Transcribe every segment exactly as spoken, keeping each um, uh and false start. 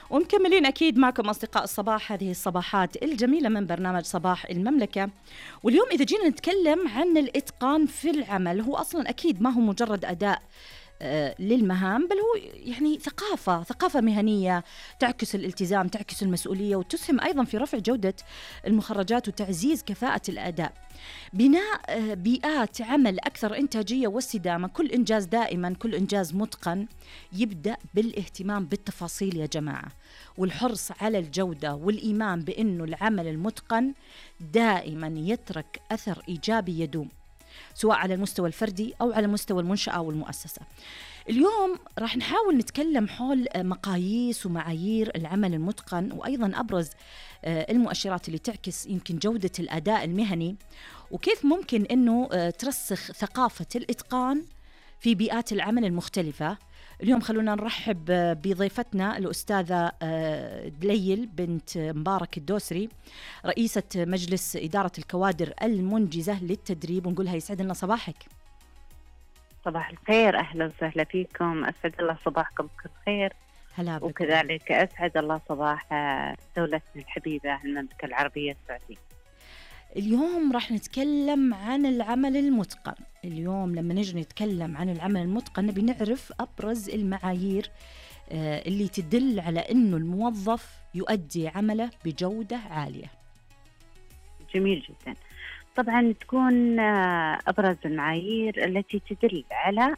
ومكملين أكيد معكم أصدقاء الصباح، هذه الصباحات الجميلة من برنامج صباح المملكة. واليوم إذا جينا نتكلم عن الإتقان في العمل، هو أصلا أكيد ما هو مجرد أداء للمهام، بل هو يعني ثقافة ثقافة مهنية تعكس الالتزام، تعكس المسؤولية، وتسهم أيضا في رفع جودة المخرجات وتعزيز كفاءة الأداء. بناء بيئات عمل أكثر إنتاجية واستدامة. كل إنجاز دائما، كل إنجاز متقن يبدأ بالاهتمام بالتفاصيل يا جماعة، والحرص على الجودة، والإيمان بأنه العمل المتقن دائما يترك أثر إيجابي يدوم، سواء على المستوى الفردي أو على مستوى المنشأة والمؤسسة. اليوم راح نحاول نتكلم حول مقاييس ومعايير العمل المتقن، وأيضا أبرز المؤشرات اللي تعكس يمكن جودة الأداء المهني، وكيف ممكن أنه ترسخ ثقافة الإتقان في بيئات العمل المختلفة. اليوم خلونا نرحب بضيفتنا الأستاذة دليل بنت مبارك الدوسري، رئيسة مجلس إدارة الكوادر المنجزة للتدريب، ونقولها يسعد لنا صباحك. صباح الخير، أهلا وسهلا فيكم، أسعد الله صباحكم بكل خير. هلا بك. وكذلك أسعد الله صباح دولتنا الحبيبة المملكة العربية السعودية. اليوم راح نتكلم عن العمل المتقن. اليوم لما نجي نتكلم عن العمل المتقن نبي نعرف أبرز المعايير اللي تدل على أنه الموظف يؤدي عمله بجودة عالية. جميل جدا. طبعا تكون أبرز المعايير التي تدل على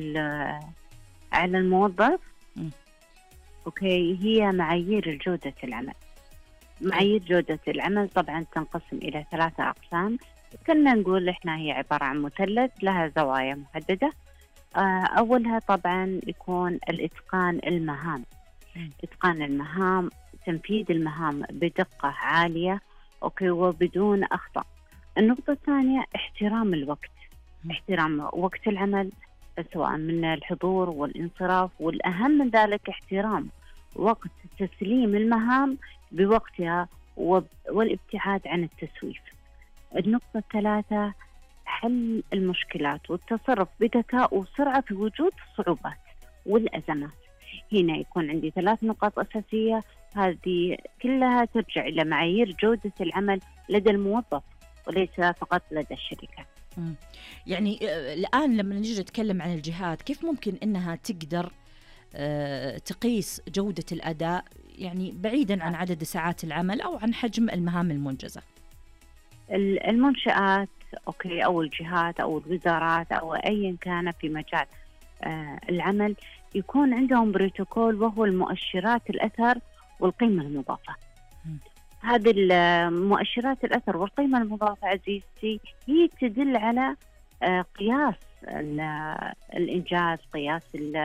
على الموظف م. أوكي هي معايير جودة العمل. معايير جودة العمل طبعا تنقسم إلى ثلاثة أقسام. كنا نقول إحنا هي عبارة عن مثلث لها زوايا محددة. أولها طبعا يكون الإتقان المهام. إتقان المهام، تنفيذ المهام بدقة عالية أوكي وبدون أخطاء. النقطة الثانية احترام الوقت، احترام وقت العمل سواء من الحضور والانصراف، والأهم من ذلك احترام وقت تسليم المهام بوقتها والابتعاد عن التسويف. النقطة الثالثة حل المشكلات والتصرف بذكاء وسرعة في وجود الصعوبات والأزمات. هنا يكون عندي ثلاث نقاط أساسية، هذه كلها ترجع إلى معايير جودة العمل لدى الموظف وليس فقط لدى الشركة. يعني الآن لما نجي نتكلم عن الجهات، كيف ممكن أنها تقدر تقيس جودة الأداء، يعني بعيدا عن عدد ساعات العمل أو عن حجم المهام المنجزة؟ المنشآت أوكي أو الجهات أو الوزارات أو أيا كان في مجال العمل يكون عندهم بروتوكول، وهو المؤشرات الأثر والقيمة المضافة. هذه المؤشرات الأثر والقيمة المضافة عزيزتي هي تدل على قياس الإنجاز، قياس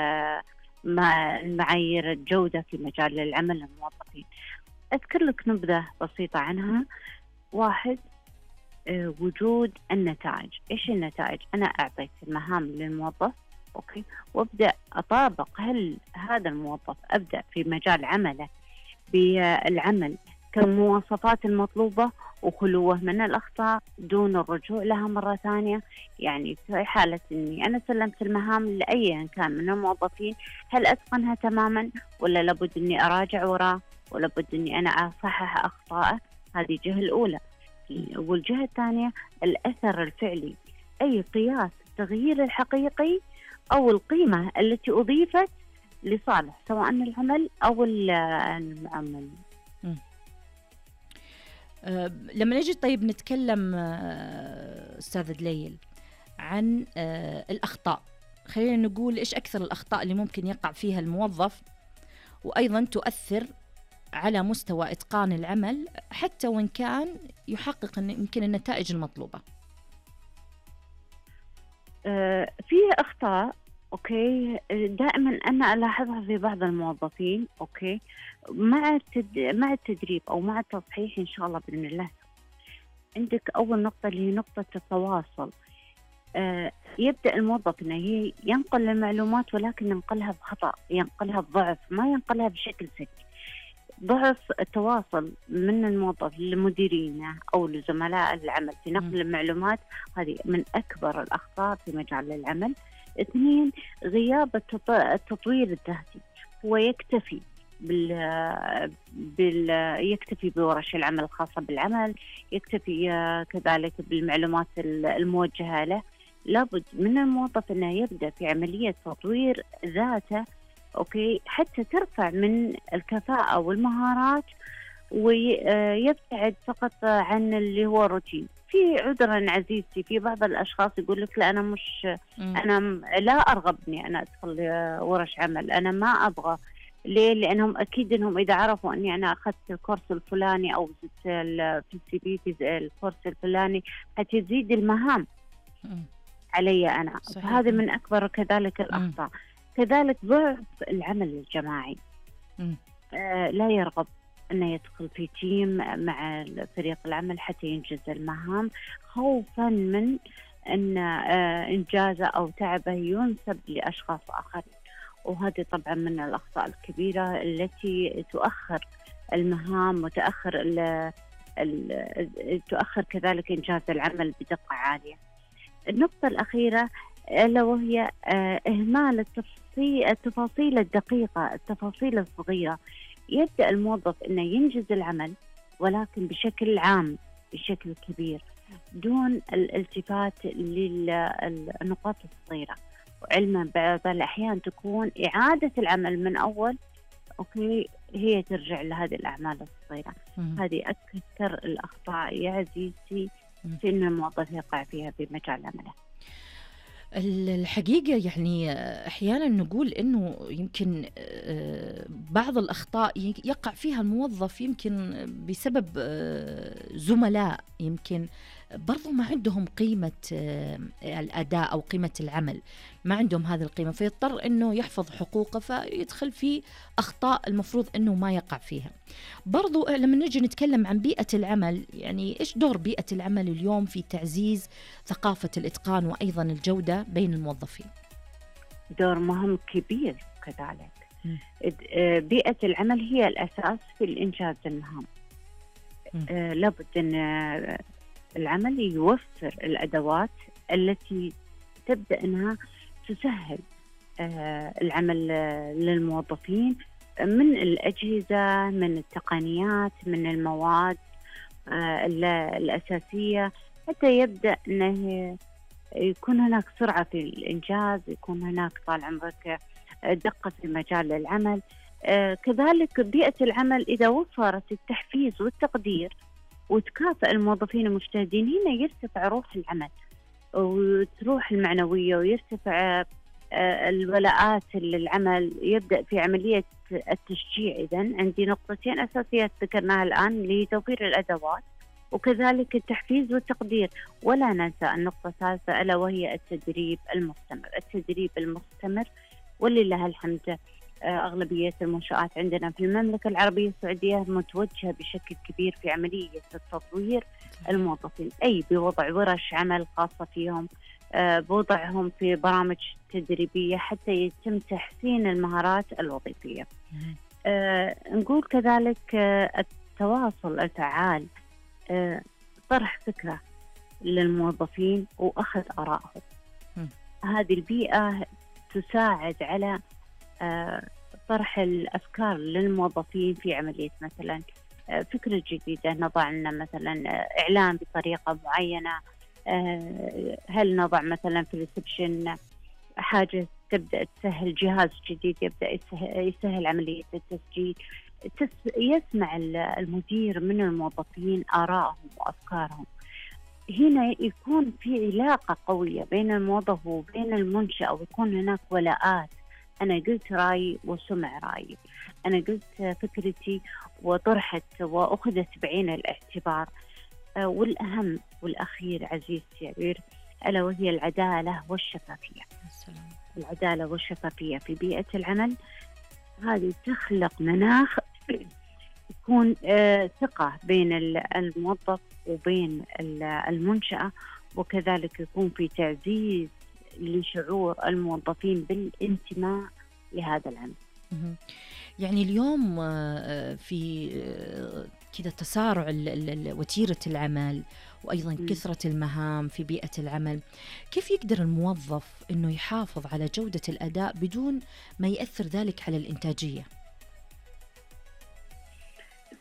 المعايير الجودة في مجال العمل للموظفين. أذكر لك نبذة بسيطة عنها. واحد، وجود النتائج. إيش النتائج؟ أنا أعطيت المهام للموظف أوكي وأبدأ أطابق هل هذا الموظف أبدأ في مجال عمله بالعمل كالمواصفات المطلوبة وخلوه من الأخطاء دون الرجوع لها مرة ثانية. يعني في حالة أني أنا سلمت المهام لأي كان من الموظفين، هل أتقنها تماما ولا لابد أني أراجع وراه ولابد أني أنا أصحح أخطاءه؟ هذه الجهة الأولى. والجهة الثانية الأثر الفعلي، أي قياس التغيير الحقيقي أو القيمة التي أضيفت لصالح سواء العمل أو المعمل. أه لما نجي طيب نتكلم أه أستاذة دليل عن أه الأخطاء، خلينا نقول إيش أكثر الأخطاء اللي ممكن يقع فيها الموظف وأيضا تؤثر على مستوى إتقان العمل حتى وإن كان يحقق يمكن النتائج المطلوبة؟ أه في أخطاء أوكي دائما أنا ألاحظها في بعض الموظفين أوكي مع التد... مع التدريب أو مع التصحيح إن شاء الله بإذن الله. عندك أول نقطة اللي هي نقطة التواصل. آه يبدأ الموظف إنه ينقل المعلومات ولكن ينقلها بخطأ، ينقلها بضعف، ما ينقلها بشكل سليم. ضعف التواصل من الموظف لمديرينه أو لزملاء العمل في نقل المعلومات، هذه من أكبر الأخطاء في مجال العمل. اثنين، غياب التطوير الذاتي. هو يكتفي بال بال يكتفي بورش العمل الخاصة بالعمل، يكتفي كذلك بالمعلومات الموجهة له. لابد من الموظف أنه يبدأ في عملية تطوير ذاته، أوكي، حتى ترفع من الكفاءة والمهارات، ويبتعد فقط عن اللي هو روتين. في عذرا عزيزتي، في بعض الأشخاص يقول لك لا أنا مش م. أنا لا أرغب إني أنا أدخل ورش عمل، أنا ما أبغى. ليه؟ لأنهم أكيد إنهم إذا عرفوا إني أنا أخذت الكورس الفلاني أو زدت في السي في في الكورس الفلاني هتزيد المهام م. علي أنا. فهذا من أكبر كذلك الأخطاء. كذلك ضعف العمل الجماعي، آه لا يرغب أنه يدخل في تيم مع فريق العمل حتى ينجز المهام، خوفا من أن آه إنجازه أو تعبه ينسب لأشخاص آخرين. وهذه طبعا من الأخطاء الكبيرة التي تؤخر المهام وتأخر ال ال تؤخر كذلك إنجاز العمل بدقة عالية. النقطة الأخيرة ألا وهي إهمال التفاصيل التفاصيل الدقيقة، التفاصيل الصغيرة. يبدأ الموظف أنه ينجز العمل ولكن بشكل عام بشكل كبير دون الالتفات للنقاط الصغيرة. وعلما بعض الأحيان تكون إعادة العمل من أول، أوكي، هي ترجع لهذه الأعمال الصغيرة. هذه أكثر الأخطاء يا عزيزتي في أن الموظف يقع فيها في مجال عمله. الحقيقة يعني أحيانا نقول أنه يمكن بعض الأخطاء يقع فيها الموظف يمكن بسبب زملاء يمكن برضو ما عندهم قيمة الأداء أو قيمة العمل، ما عندهم هذه القيمة، فيضطر أنه يحفظ حقوقه فيدخل في أخطاء المفروض أنه ما يقع فيها. برضو لما نجي نتكلم عن بيئة العمل، يعني إيش دور بيئة العمل اليوم في تعزيز ثقافة الإتقان وأيضا الجودة بين الموظفين؟ دور مهم كبير كذلك. م. بيئة العمل هي الأساس في الإنجاز المهام. آه لابد أن العمل يوفر الأدوات التي تبدأ أنها تسهل آه العمل للموظفين، من الأجهزة، من التقنيات، من المواد آه الأساسية، حتى يبدأ أنه يكون هناك سرعة في الإنجاز، يكون هناك طال عمرك دقة في مجال العمل. آه كذلك بيئة العمل إذا وفرت التحفيز والتقدير وتكافئ الموظفين المجتهدين، هنا يرتفع روح العمل وتروح المعنوية ويرتفع الولاءات للعمل، يبدأ في عملية التشجيع. إذن عندي نقطتين أساسيات ذكرناها الآن اللي هي توفير الأدوات وكذلك التحفيز والتقدير. ولا ننسى النقطة الثالثة ألا وهي التدريب المستمر. التدريب المستمر ولله الحمد أغلبية المنشآت عندنا في المملكة العربية السعودية متوجهة بشكل كبير في عملية تطوير الموظفين، أي بوضع ورش عمل خاصة فيهم، بوضعهم في برامج تدريبية حتى يتم تحسين المهارات الوظيفية. نقول كذلك التواصل الفعال، طرح فكرة للموظفين وأخذ آرائهم. هذه البيئة تساعد على طرح الأفكار للموظفين في عملية مثلا فكرة جديدة، نضع لنا مثلا إعلان بطريقة معينة، هل نضع مثلا في الريسبشن حاجة تبدأ تسهل، جهاز جديد يبدأ يسهل عملية التسجيل. يسمع المدير من الموظفين آرائهم وأفكارهم. هنا يكون في علاقة قوية بين الموظف وبين المنشأة، ويكون هناك ولاءات. أنا قلت رأيي وسمع رأيي، أنا قلت فكرتي وطرحت وأخذت بعين الاعتبار. آه والأهم والأخير عزيزتي عبير ألا وهي العدالة والشفافية. السلام. العدالة والشفافية في بيئة العمل هذه تخلق مناخ يكون آه ثقة بين الموظف وبين المنشأة، وكذلك يكون في تعزيز لشعور الموظفين بالانتماء لهذا العمل. يعني اليوم في كذا تسارع وتيرة العمل وأيضا كثرة المهام في بيئة العمل، كيف يقدر الموظف أنه يحافظ على جودة الأداء بدون ما يأثر ذلك على الإنتاجية؟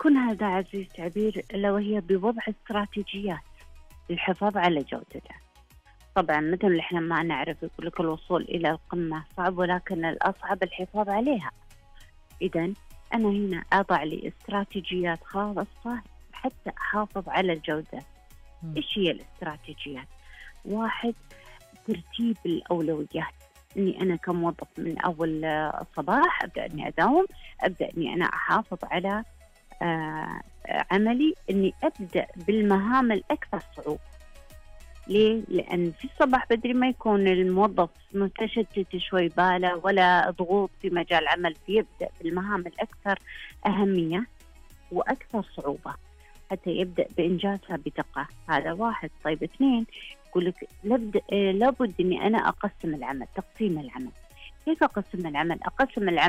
يكون هذا عزيز تعبير ألا وهي بوضع استراتيجيات للحفاظ على جودته. طبعا مثل احنا ما نعرف، يقول لك الوصول إلى القمة صعب ولكن الأصعب الحفاظ عليها. إذن أنا هنا أضع لي استراتيجيات خاصة حتى أحافظ على الجودة. م. إيش هي الاستراتيجيات؟ واحد، ترتيب الأولويات، إني أنا كموظف من أول الصباح أبدأ إني أداوم، أبدأ إني أنا أحافظ على آه عملي، إني أبدأ بالمهام الأكثر صعوبة. ليه؟ لأن في الصباح بدري ما يكون الموظف متشتت شوي باله ولا ضغوط في مجال عمل، فيبدأ بالمهام الأكثر أهمية وأكثر صعوبة حتى يبدأ بإنجازها بدقة. هذا واحد. طيب اثنين، يقول لك لابد إني أنا أقسم العمل، تقسيم العمل. كيف أقسم العمل؟ أقسم العمل